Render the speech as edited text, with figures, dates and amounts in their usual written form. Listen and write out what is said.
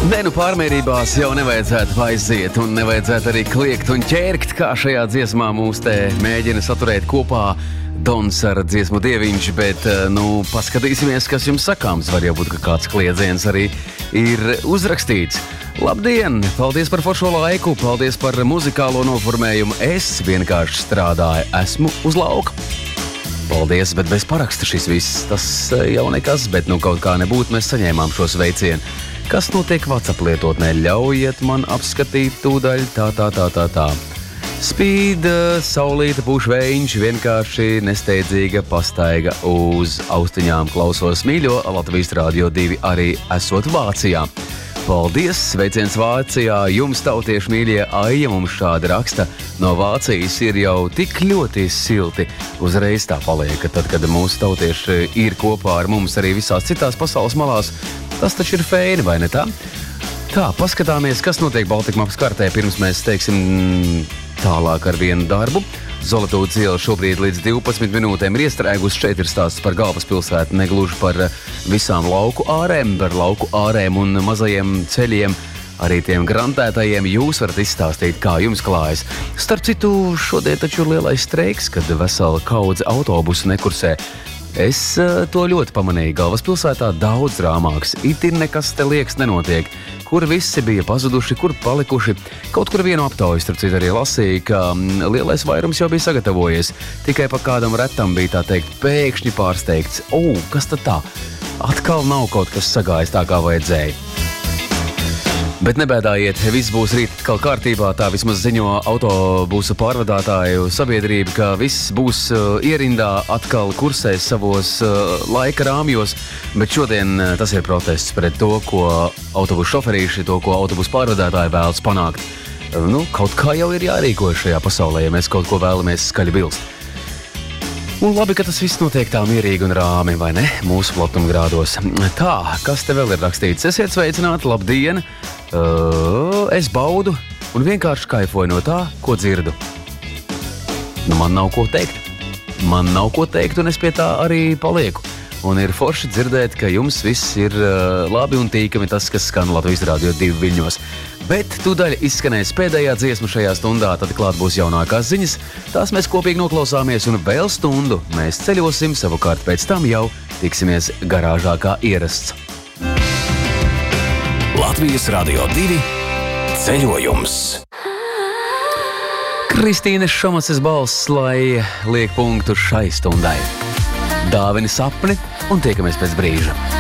Ne, nu pārmērībās jau nevajadzētu aiziet un nevajadzētu arī kliegt un ķērkt, kā šajā dziesmā mūs te mēģina saturēt kopā Dons ar dziesmu Dieviņš, bet, paskatīsimies, kas jums sakāms. Var jau būt, ka kāds kliedziens arī ir uzrakstīts. Labdien! Paldies par foršo laiku, paldies par muzikālo noformējumu. Es vienkārši strādāju, esmu uz lauka. Paldies, bet bez paraksta šis viss, tas jau nekas, bet kaut kā nebūtu, mēs saņēmām šo sveicienu. Kas notiek WhatsApp lietotnē? Ļaujiet man apskatīt tūdaļ tā. Spīd, saulīta pūš vējiņš, vienkārši nesteidzīga pastaiga uz austiņām klausos mīļo Latvijas Rādio 2 arī esot Vācijā. Paldies, sveiciens Vācijā, jums tautieši mīļie, Aija mums šādi raksta. No Vācijas ir jau tik ļoti silti. Uzreiz tā paliek, ka tad, kad mūsu tautieši ir kopā ar mums arī visās citās pasaules malās, tas taču ir feini, vai ne tā? Tā, paskatāmies, kas notiek Baltika mapas kartē, pirms mēs teiksim tālāk ar vienu darbu. Zolatūdas iela šobrīd līdz 12 minūtēm ir iestrēgus. Šeit ir stāsts par galvaspilsētu, negluži par visām lauku ārēm, par lauku ārēm un mazajiem ceļiem, arī tiem grantētajiem. Jūs varat izstāstīt, kā jums klājas. Starp citu, šodien taču ir lielais streiks, kad vesela kaudze autobusu nekursē. Es to ļoti pamanīju. Galvaspilsētā daudz rāmāks. Itin nekas te liekas nenotiek. Kur visi bija pazuduši, kur palikuši. Kaut kur vienu aptauju, starp citu arī lasīja, ka lielais vairums jau bija sagatavojies. Tikai pa kādam retam bija tā teikt pēkšņi pārsteigts. Kas tad tā? Atkal nav kaut kas sagājis tā, kā vajadzēja. Bet nebēdājiet, viss būs rīt atkal kārtībā, tā vismaz ziņo autobusu pārvadātāju sabiedrība, ka viss būs ierindā, atkal kursēs savos laika rāmjos, bet šodien tas ir protests pret to, ko autobusu šoferīši, to, ko autobusu pārvadātāji vēlas panākt. Kaut kā jau ir jārīkojas šajā pasaulē, ja mēs kaut ko vēlamies skaļi bilst. Un labi, ka tas viss notiek tā mierīgi un rāmi, vai ne? Mūsu platumgrādos. Tā, kas te vēl ir rakstīts? Esiet sveicināti, labdien! Es baudu un vienkārši kaifoju no tā, ko dzirdu. Man nav ko teikt. Un es pie tā arī palieku. Un ir forši dzirdēt, ka jums viss ir labi un tīkami tas, kas skan Latvijas Rādio 2 Viļņos. Bet tūdaļ izskanēs pēdējā dziesma šajā stundā, tad klāt būs jaunākās ziņas. Tās mēs kopīgi noklausāmies un vēl stundu mēs ceļosim, savukārt pēc tam jau tiksimies garāžā kā ierasts. Latvijas Rādio 2 ceļojums. Kristīnes Šomases balss, lai liek punktu šai stundai. Dāvini sapni un tiekamies pēc brīža.